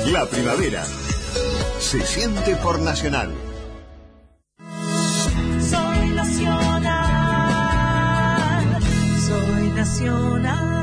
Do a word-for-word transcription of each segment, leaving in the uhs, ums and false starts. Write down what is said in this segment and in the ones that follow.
La primavera se siente por Nacional. Soy nacional, soy nacional.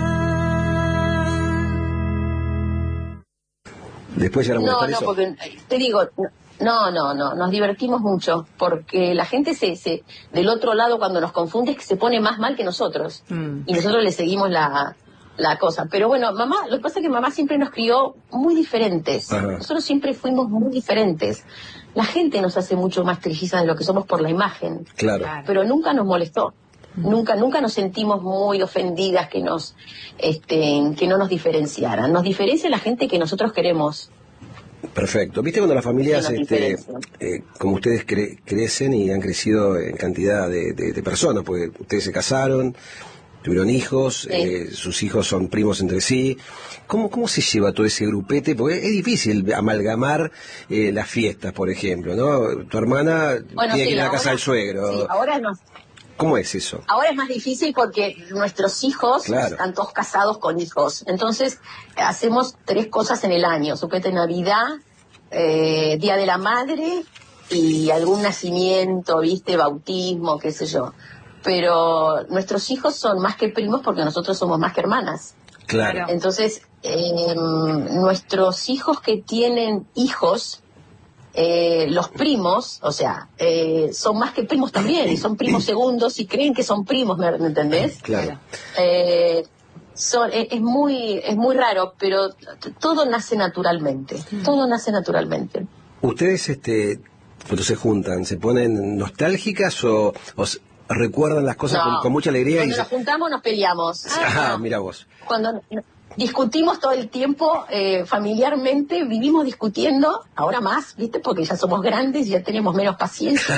Después ya No, no, porque te digo, no, no, no, nos divertimos mucho, porque la gente se, se del otro lado cuando nos confunde es que se pone más mal que nosotros, mm. y nosotros le seguimos la, la cosa. Pero bueno, mamá, lo que pasa es que mamá siempre nos crió muy diferentes. Ajá. Nosotros siempre fuimos muy diferentes. La gente nos hace mucho más trillizas de lo que somos por la imagen. Claro. Pero nunca nos molestó. Nunca, nunca nos sentimos muy ofendidas que nos, este, que no nos diferenciaran. Nos diferencia la gente que nosotros queremos. Perfecto. ¿Viste cuando las familias, este, eh, como ustedes cre crecen y han crecido en cantidad de, de, de personas? Porque ustedes se casaron, tuvieron hijos, sí. eh, sus hijos son primos entre sí. ¿Cómo, cómo se lleva todo ese grupete? Porque es difícil amalgamar eh, las fiestas, por ejemplo, ¿no? Tu hermana bueno, tiene sí, que ir a la casa del suegro. Sí, ahora no. ¿Cómo es eso? Ahora es más difícil porque nuestros hijos claro. están todos casados con hijos. Entonces, hacemos tres cosas en el año. Suponete Navidad, eh, Día de la Madre y algún nacimiento, ¿viste? Bautismo, qué sé yo. Pero nuestros hijos son más que primos porque nosotros somos más que hermanas. Claro. Entonces, eh, nuestros hijos que tienen hijos... Eh, los primos, o sea, eh, son más que primos también, y son primos segundos y creen que son primos, ¿me, ¿me entendés? Claro. Eh, son, es, es muy es muy raro, pero todo nace naturalmente, todo nace naturalmente. ¿Ustedes, este, cuando se juntan, se ponen nostálgicas o, o recuerdan las cosas no, con, con mucha alegría? Cuando y nos se... juntamos nos peleamos. Ah, no. Mira vos. Cuando... discutimos todo el tiempo, eh, familiarmente, vivimos discutiendo, ahora más, ¿viste? Porque ya somos grandes, ya tenemos menos paciencia.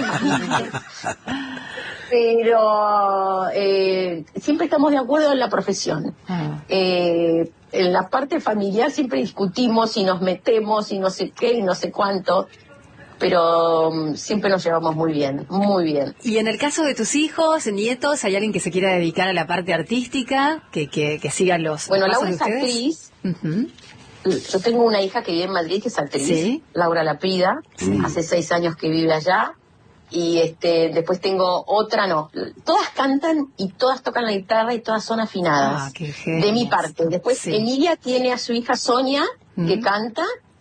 Pero eh, siempre estamos de acuerdo en la profesión. Ah. Eh, en la parte familiar siempre discutimos y nos metemos y no sé qué y no sé cuánto. Pero um, siempre nos llevamos muy bien, muy bien. Y en el caso de tus hijos, nietos, ¿hay alguien que se quiera dedicar a la parte artística, que, que, que sigan los Bueno, pasos Laura es actriz. Uh-huh. Yo tengo una hija que vive en Madrid, que es actriz, ¿sí? Laura Laprida, sí. Hace seis años que vive allá. Y este después tengo otra, no, todas cantan y todas tocan la guitarra y todas son afinadas. Ah, qué de mi parte. Después sí. Emilia tiene a su hija Sonia, uh-huh. que canta.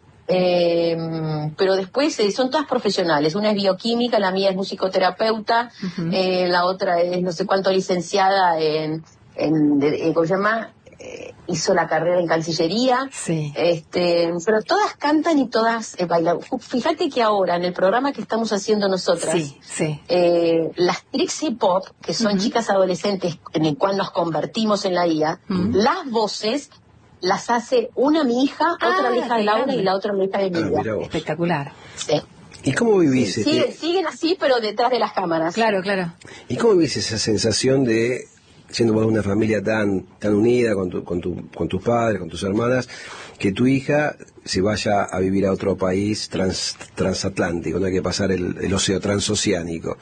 Eh, pero después eh, son todas profesionales. Una es bioquímica, la mía es musicoterapeuta, uh-huh. eh, la otra es no sé cuánto licenciada en, en, en ¿cómo se llama? Eh, hizo la carrera en Cancillería. Sí. Este, pero todas cantan y todas eh, bailan. Fíjate que ahora en el programa que estamos haciendo nosotras, sí, sí. Eh, las Trixie Pop, que son uh-huh. chicas adolescentes en el cual nos convertimos en la I A, uh-huh. las voces las hace una mi hija, ah, otra mi hija de Laura y la otra mi hija de Emilia. Ah, espectacular. Sí. ¿Y cómo vivís? Sí, este... siguen, siguen así, pero detrás de las cámaras. Claro, claro. ¿Y cómo vivís esa sensación de, siendo vos una familia tan tan unida con, tu, con, tu, con tus padres, con tus hermanas, que tu hija se vaya a vivir a otro país trans, transatlántico, no hay que pasar el, el océano transoceánico?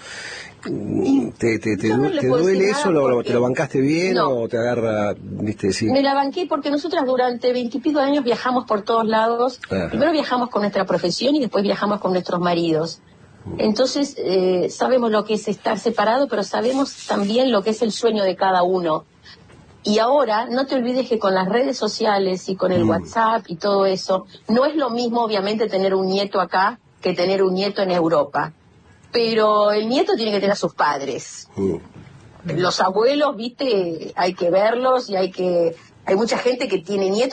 ¿Te, te, te, no te duele eso? ¿Lo, ¿Te lo bancaste bien no. o te agarra, viste, sí? Me la banqué porque nosotras durante veintipico años viajamos por todos lados. Ajá. Primero viajamos con nuestra profesión y después viajamos con nuestros maridos. Entonces eh, sabemos lo que es estar separado, pero sabemos también lo que es el sueño de cada uno. Y ahora, no te olvides que con las redes sociales y con el mm. WhatsApp y todo eso, no es lo mismo obviamente tener un nieto acá que tener un nieto en Europa. Pero el nieto tiene que tener a sus padres. Mm. Los abuelos, viste, hay que verlos y hay que... Hay mucha gente que tiene nietos